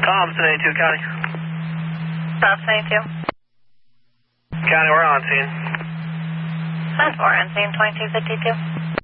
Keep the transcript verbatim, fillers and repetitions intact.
Thompson, eighty-two County. Thompson, eighty-two. County, we're on scene. ten four, on scene twenty-two fifty-two.